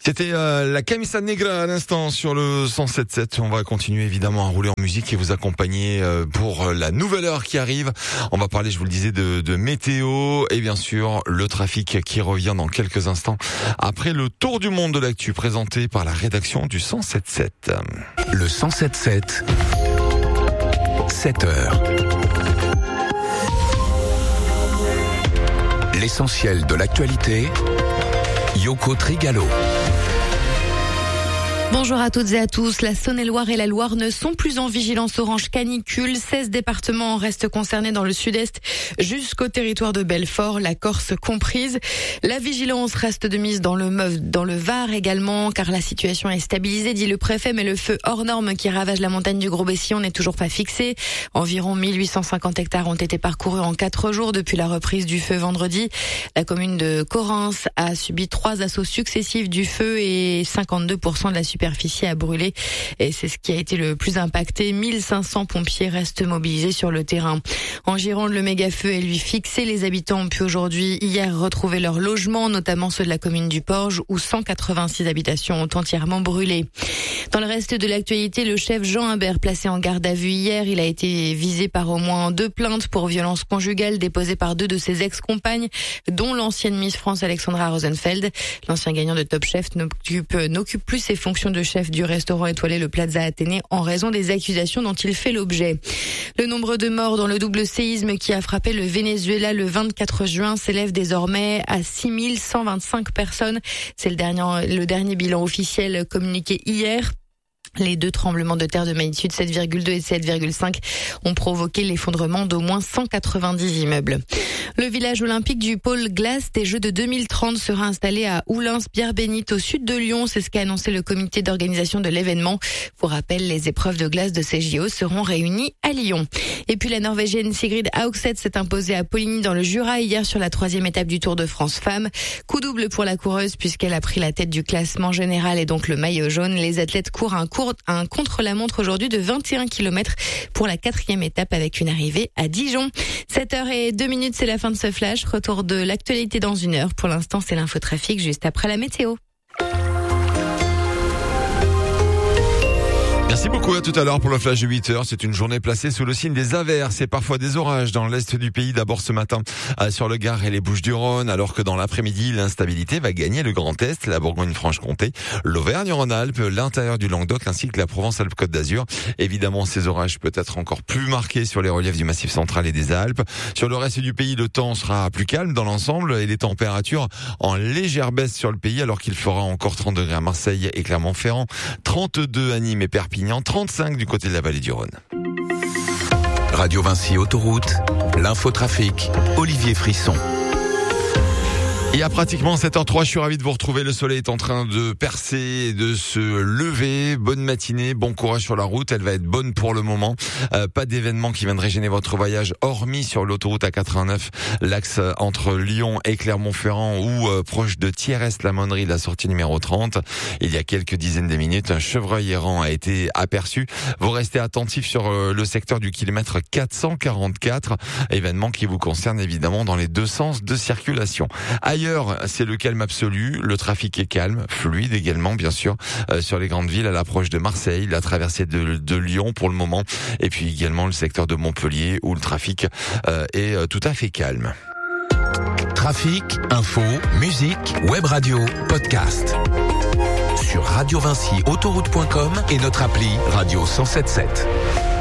C'était la Camisa Negra à l'instant sur le 107.7. On va continuer évidemment à rouler en musique et vous accompagner pour la nouvelle heure qui arrive. On va parler, je vous le disais, de météo et bien sûr le trafic qui revient dans quelques instants après le tour du monde de l'actu présenté par la rédaction du 107.7. Le 107.7, 7h. L'essentiel de l'actualité, Yoko Trigalo. Bonjour à toutes et à tous. La Saône-et-Loire et la Loire ne sont plus en vigilance orange canicule. 16 départements restent concernés dans le sud-est jusqu'au territoire de Belfort, la Corse comprise. La vigilance reste de mise dans le Var également, car la situation est stabilisée, dit le préfet, mais le feu hors norme qui ravage la montagne du Gros-Bessillon n'est toujours pas fixé. Environ 1850 hectares ont été parcourus en 4 jours depuis la reprise du feu vendredi. La commune de Correns a subi 3 assauts successifs du feu et 52% de la superficie a brûlé et c'est ce qui a été le plus impacté. 1500 pompiers restent mobilisés sur le terrain. En Gironde, le méga-feu est lui fixé. Les habitants ont pu hier retrouver leur logement, notamment ceux de la commune du Porge où 186 habitations ont entièrement brûlé. Dans le reste de l'actualité, le chef Jean Humbert placé en garde à vue hier, il a été visé par au moins 2 plaintes pour violences conjugales déposées par 2 de ses ex-compagnes, dont l'ancienne Miss France Alexandra Rosenfeld. L'ancien gagnant de Top Chef n'occupe plus ses fonctions de chef du restaurant étoilé le Plaza Athénée en raison des accusations dont il fait l'objet. Le nombre de morts dans le double séisme qui a frappé le Venezuela le 24 juin s'élève désormais à 6125 personnes. C'est le dernier bilan officiel communiqué hier. Les 2 tremblements de terre de magnitude 7,2 et 7,5 ont provoqué l'effondrement d'au moins 190 immeubles. Le village olympique du pôle glace des Jeux de 2030 sera installé à Oulins-Pierre-Bénite au sud de Lyon. C'est ce qu'a annoncé le comité d'organisation de l'événement. Pour rappel, les épreuves de glace de ces JO seront réunies à Lyon. Et puis la Norvégienne Sigrid Haugset s'est imposée à Poligny dans le Jura hier sur la 3e étape du Tour de France Femmes. Coup double pour la coureuse puisqu'elle a pris la tête du classement général et donc le maillot jaune. Les athlètes courent un contre-la-montre aujourd'hui de 21 km pour la 4e étape avec une arrivée à Dijon. 7h02, c'est la fin de ce flash. Retour de l'actualité dans 1 heure. Pour l'instant, c'est l'infotrafic juste après la météo. Merci beaucoup, à tout à l'heure pour le flash de 8h. C'est une journée placée sous le signe des averses et parfois des orages dans l'est du pays. D'abord ce matin sur le Gard et les Bouches-du-Rhône, alors que dans l'après-midi, l'instabilité va gagner le Grand Est, la Bourgogne-Franche-Comté, l'Auvergne-Rhône-Alpes, l'intérieur du Languedoc ainsi que la Provence-Alpes-Côte d'Azur. Évidemment, ces orages peuvent être encore plus marqués sur les reliefs du Massif central et des Alpes. Sur le reste du pays, le temps sera plus calme dans l'ensemble et les températures en légère baisse sur le pays, alors qu'il fera encore 30 degrés à Marseille et Clermont-Ferrand, 32 à Nîmes et Perpignan, 35 du côté de la vallée du Rhône. Radio Vinci Autoroute, l'infotrafic, Olivier Frisson. Il y a pratiquement 7h03, je suis ravi de vous retrouver. Le soleil est en train de percer et de se lever. Bonne matinée, bon courage sur la route. Elle va être bonne pour le moment. Pas d'événement qui viendrait gêner votre voyage, hormis sur l'autoroute A89, l'axe entre Lyon et Clermont-Ferrand ou proche de Thiers-Est-la-Monnerie, la sortie numéro 30. Il y a quelques dizaines de minutes, un chevreuil errant a été aperçu. Vous restez attentifs sur le secteur du kilomètre 444. Événement qui vous concerne évidemment dans les 2 sens de circulation. Ailleurs, c'est le calme absolu, le trafic est calme, fluide également bien sûr, sur les grandes villes à l'approche de Marseille, la traversée de Lyon pour le moment, et puis également le secteur de Montpellier où le trafic est tout à fait calme. Trafic, info, musique, web radio, podcast. Sur radiovinciautoroute.com et notre appli Radio 107.7.